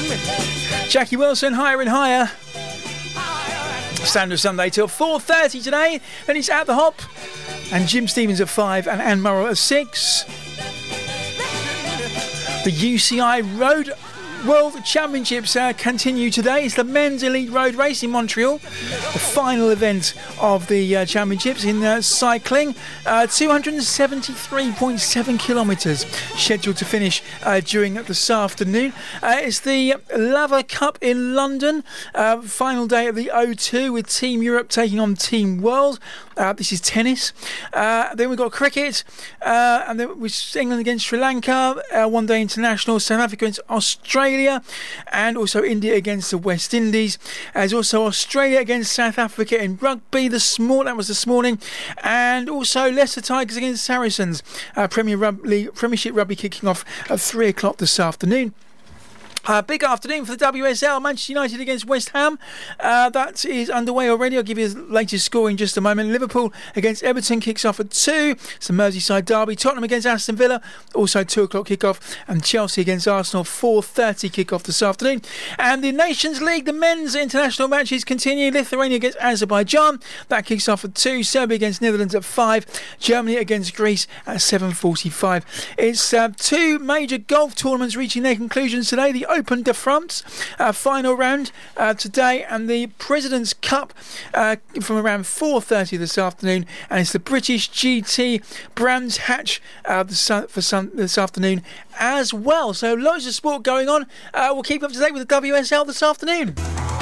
Jackie Wilson, Higher and Higher. Standard Sunday till 4:30 today. Then it's At the Hop. And Jim Stevens at 5 and Anne Murrow at 6. The UCI Road World Championships continue today. It's the men's elite road race in Montreal, the final event of the championships in cycling. 273.7 kilometres scheduled to finish during this afternoon. It's the Laver Cup in London, final day of the O2 with Team Europe taking on Team World. This is tennis. Then we've got cricket, and then with England against Sri Lanka, one day international, South Africa against Australia, and also India against the West Indies. There's also Australia against South Africa in rugby. That was this morning, and also Leicester Tigers against Saracens. Premiership rugby kicking off at 3 o'clock this afternoon. Big afternoon for the WSL. Manchester United against West Ham. That is underway already. I'll give you the latest score in just a moment. Liverpool against Everton kicks off at 2. It's a Merseyside derby. Tottenham against Aston Villa, also 2 o'clock kickoff. And Chelsea against Arsenal, 4:30 kickoff this afternoon. And the Nations League, the men's international matches continue. Lithuania against Azerbaijan. That kicks off at 2. Serbia against Netherlands at 5. Germany against Greece at 7:45. It's 2 major golf tournaments reaching their conclusions today. The Open de France final round today, and the President's Cup from around 4:30 this afternoon, and it's the British GT Brands Hatch this afternoon as well. So loads of sport going on. We'll keep up to date with the WSL this afternoon.